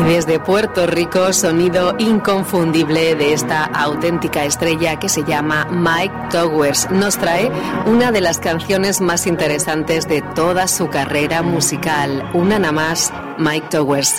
Desde Puerto Rico, sonido inconfundible de esta auténtica estrella que se llama Mike Towers. Nos trae una de las canciones más interesantes de toda su carrera musical. Una nada más, Mike Towers.